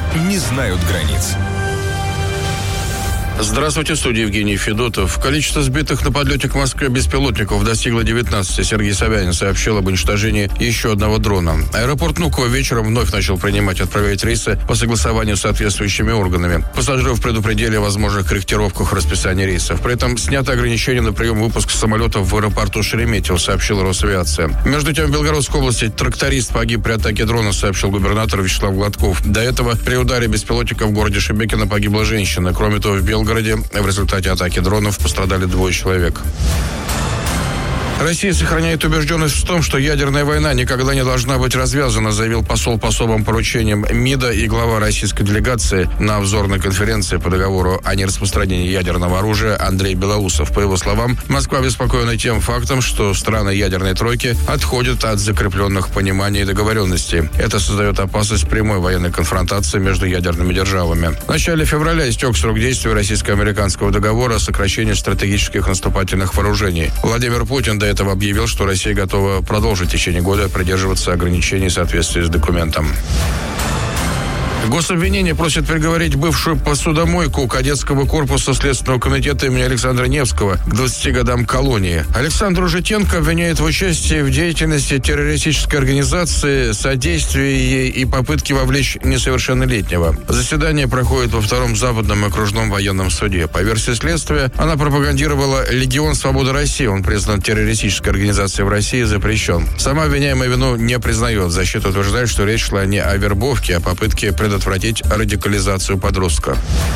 не знают границ. Здравствуйте, в студии Евгений Федотов. Количество сбитых на подлете к Москве беспилотников достигло 19. Сергей Собянин сообщил об уничтожении еще одного дрона. Аэропорт Внуково вечером вновь начал принимать и отправлять рейсы по согласованию с соответствующими органами. Пассажиров предупредили о возможных корректировках в расписании рейсов. При этом снято ограничение на прием и выпуск самолетов в аэропорту Шереметьево, сообщила Росавиация. Между тем, в Белгородской области тракторист погиб при атаке дрона, сообщил губернатор Вячеслав Гладков. До этого при ударе беспилотника в городе Шебекино погибла женщина. Кроме того, в Белгороде в результате атаки дронов пострадали 2 человек. Россия сохраняет убежденность в том, что ядерная война никогда не должна быть развязана, заявил посол по особым поручениям МИДа и глава российской делегации на обзорной конференции по договору о нераспространении ядерного оружия Андрей Белоусов. По его словам, Москва обеспокоена тем фактом, что страны ядерной тройки отходят от закрепленных пониманий и договоренностей. Это создает опасность прямой военной конфронтации между ядерными державами. В начале февраля истек срок действия российско-американского договора о сокращении стратегических наступательных вооружений. Владимир Путин до этого объявил, что Россия готова продолжить в течение года придерживаться ограничений в соответствии с документом. Гособвинение просит приговорить бывшую посудомойку кадетского корпуса Следственного комитета имени Александра Невского к 20 годам колонии. Александру Житенко обвиняют в участии в деятельности террористической организации, содействии ей и попытке вовлечь несовершеннолетнего. Заседание проходит во 2-м Западном окружном военном суде. По версии следствия, она пропагандировала Легион Свободы России. Он признан террористической организацией в России и запрещен. Сама обвиняемая вину не признает. Защита утверждает, что речь шла не о вербовке, а о попытке предотвратить радикализацию подростка.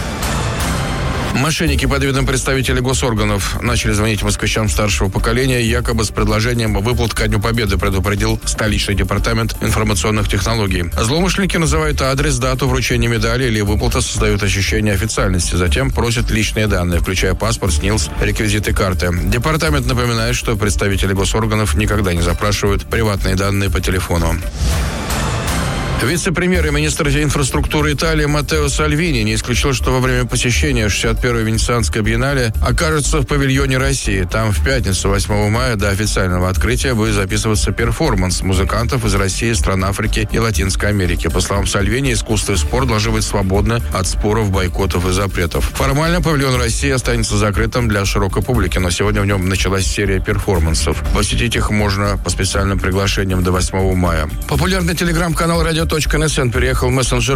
Мошенники под видом представителей госорганов начали звонить москвичам старшего поколения якобы с предложением выплат ко Дню Победы, предупредил столичный департамент информационных технологий. Злоумышленники называют адрес, дату вручения медали или выплаты, создают ощущение официальности. Затем просят личные данные, включая паспорт, СНИЛС, реквизиты карты. Департамент напоминает, что представители госорганов никогда не запрашивают приватные данные по телефону. Вице-премьер и министр инфраструктуры Италии Маттео Сальвини не исключил, что во время посещения 61-й Венецианской биеннале окажется в павильоне России. Там в пятницу, 8 мая, до официального открытия будет записываться перформанс музыкантов из России, стран Африки и Латинской Америки. По словам Сальвини, искусство и спорт должны быть свободны от споров, бойкотов и запретов. Формально павильон России останется закрытым для широкой публики, но сегодня в нем началась серия перформансов. Посетить их можно по специальным приглашениям до 8 мая. Популярный телеграм-канал «Радио.НСН» переехал в мессенджер